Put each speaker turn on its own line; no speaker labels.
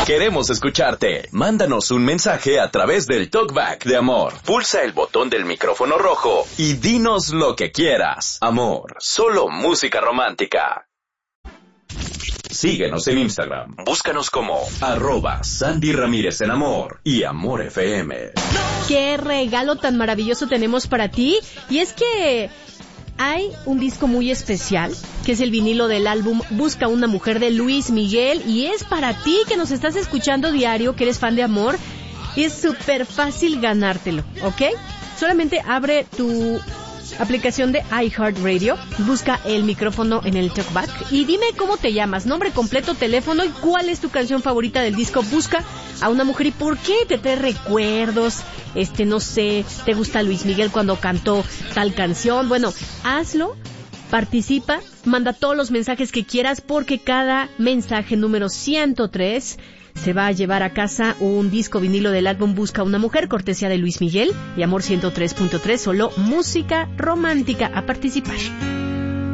Queremos escucharte. Mándanos un mensaje a través del Talkback de Amor. Pulsa el botón del micrófono rojo y dinos lo que quieras. Amor, solo música romántica. Síguenos en Instagram. Búscanos como @Sandy Ramírez en Amor y Amor FM.
Qué regalo tan maravilloso tenemos para ti. Y es que hay un disco muy especial, que es el vinilo del álbum Busca una mujer de Luis Miguel. Y es para ti que nos estás escuchando diario, que eres fan de Amor. Y es súper fácil ganártelo, ¿ok? Solamente abre tu aplicación de iHeartRadio, busca el micrófono en el talkback y dime cómo te llamas, nombre completo, teléfono y cuál es tu canción favorita del disco Busca a una mujer y por qué te trae recuerdos, no sé, te gusta Luis Miguel cuando cantó tal canción. Bueno, hazlo, participa, manda todos los mensajes que quieras porque cada mensaje número 103 se va a llevar a casa un disco vinilo del álbum Busca una mujer, cortesía de Luis Miguel y Amor 103.3, solo música romántica. A participar.